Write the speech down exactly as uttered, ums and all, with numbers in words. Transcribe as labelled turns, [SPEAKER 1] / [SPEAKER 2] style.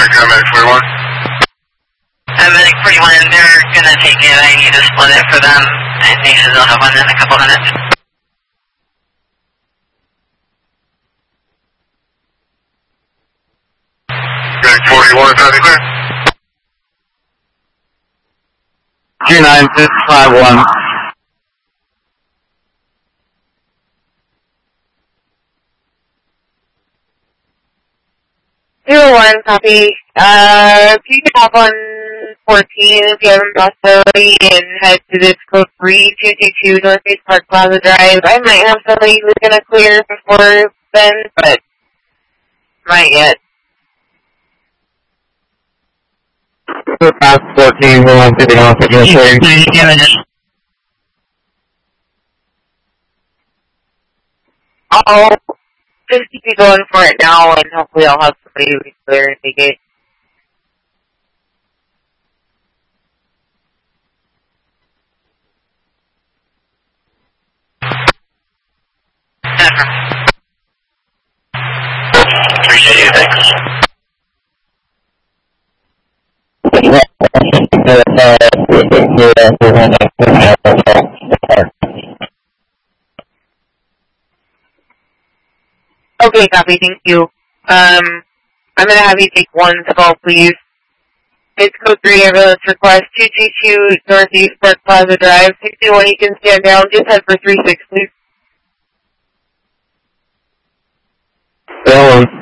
[SPEAKER 1] got medic forty-one.
[SPEAKER 2] Uh, medic forty-one, they're gonna take it. I need to split it for them. And they said they'll have one in a couple minutes.
[SPEAKER 1] Medic forty-one, is that clear?
[SPEAKER 3] two nine six five one.
[SPEAKER 4] Zero one, copy. Uh, if you can hop on fourteen if you haven't crossed already and head to this code three two two two Northeast Park Plaza Drive. I might have somebody who's gonna clear before then, but might yet.
[SPEAKER 3] We're past fourteen, we're on fifty off again.
[SPEAKER 4] I'll just keep you going for it now, and hopefully I'll have somebody who can clear and take it.
[SPEAKER 2] Appreciate it, thanks.
[SPEAKER 4] Okay, copy, thank you. Um, I'm gonna have you take one call, please. It's code three, ambulance request, two two two Northeast Park Plaza Drive, sixty-one, you can stand down, just head for three six, please.
[SPEAKER 3] Hello.